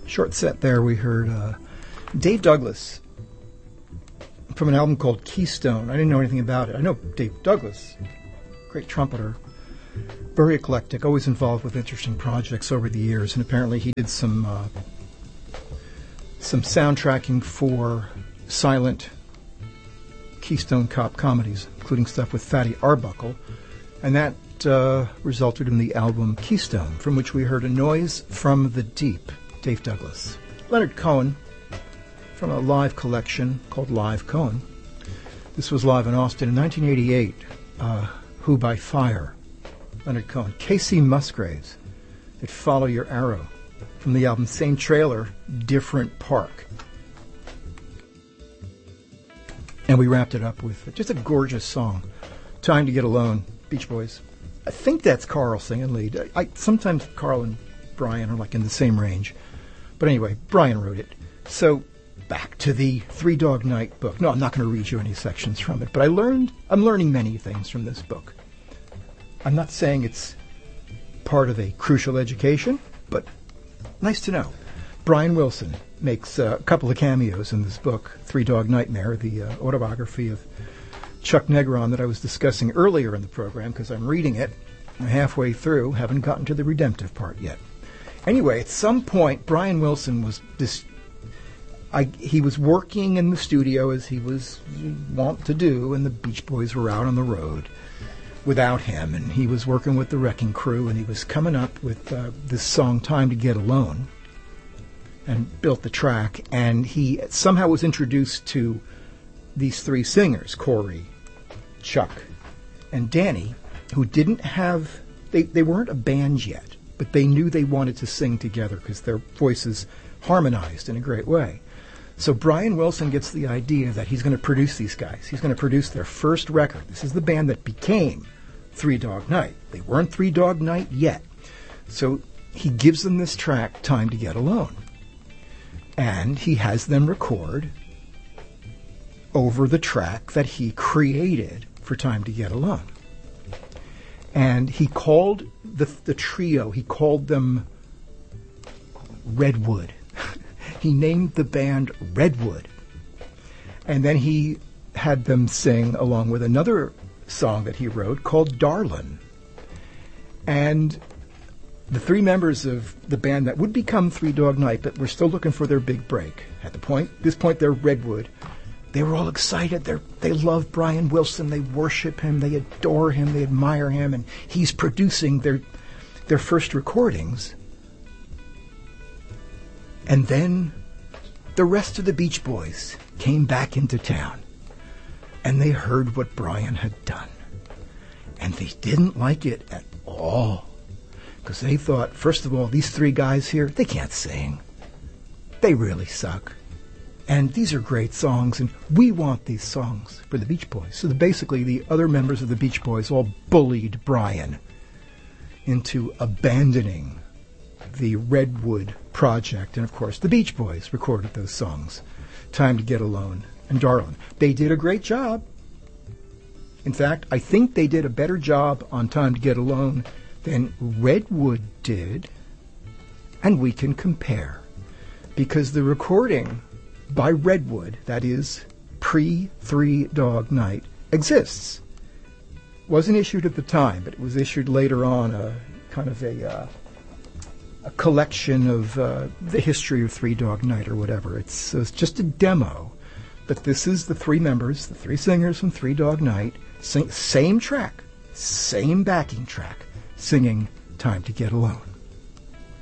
Short set there, we heard Dave Douglas from an album called Keystone. I didn't know anything about it. I know Dave Douglas, great trumpeter, very eclectic, always involved with interesting projects over the years, and apparently he did some soundtracking for silent Keystone Cop comedies, including stuff with Fatty Arbuckle, and that resulted in the album Keystone, from which we heard A Noise from the Deep, Dave Douglas. Leonard Cohen, from a live collection called Live Cohen. This was live in Austin in 1988. Who by Fire, Leonard Cohen. Casey Musgraves, at Follow Your Arrow, from the album Same Trailer, Different Park. And we wrapped it up with just a gorgeous song, Time to Get Alone, Beach Boys. I think that's Carl singing lead. Sometimes Carl and Brian are like in the same range. But anyway, Brian wrote it. So back to the Three Dog Night book. No, I'm not going to read you any sections from it, but I'm learning many things from this book. I'm not saying it's part of a crucial education, but nice to know. Brian Wilson makes a couple of cameos in this book, Three Dog Nightmare, the autobiography of Chuck Negron that I was discussing earlier in the program, because I'm reading it. I'm halfway through, haven't gotten to the redemptive part yet. Anyway, at some point, Brian Wilson was he was working in the studio as he was wont to do, and the Beach Boys were out on the road without him, and he was working with the Wrecking Crew, and he was coming up with this song, Time to Get Alone, and built the track, and he somehow was introduced to these three singers, Corey, Chuck, and Danny, who didn't have, they weren't a band yet, but they knew they wanted to sing together because their voices harmonized in a great way. So Brian Wilson gets the idea that he's going to produce these guys. He's going to produce their first record. This is the band that became Three Dog Night. They weren't Three Dog Night yet. So he gives them this track, Time to Get Alone. And he has them record over the track that he created for Time to Get Alone. And he called the trio, he called them Redwood. He named the band Redwood. And then he had them sing along with another song that he wrote called Darlin'. And the three members of the band that would become Three Dog Night, but were still looking for their big break. At this point, they're Redwood. They were all excited. They love Brian Wilson. They worship him. They adore him. They admire him. And he's producing their first recordings. And then the rest of the Beach Boys came back into town. And they heard what Brian had done. And they didn't like it at all. Because they thought, first of all, these three guys here, they can't sing. They really suck. And these are great songs, and we want these songs for the Beach Boys. So basically, the other members of the Beach Boys all bullied Brian into abandoning the Redwood project. And, of course, the Beach Boys recorded those songs, Time to Get Alone and Darlin'. They did a great job. In fact, I think they did a better job on Time to Get Alone than Redwood did, and we can compare. Because the recording by Redwood, that is pre-Three Dog Night, exists. Wasn't issued at the time, but it was issued later on, a collection of the history of Three Dog Night or whatever. It's just a demo, but this is the three members, the three singers from Three Dog Night, same track, same backing track, singing Time to Get Alone.